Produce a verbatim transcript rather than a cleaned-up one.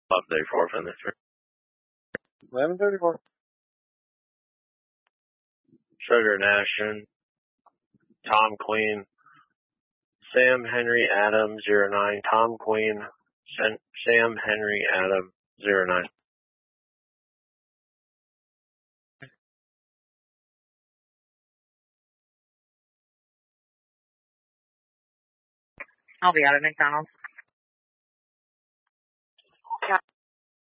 eleven thirty-four from the three. eleven thirty-four. Sugar Nation, Tom Queen, Sam Henry Adam zero nine, Tom Queen, Sam Henry Adam zero nine. I'll be out at McDonald's.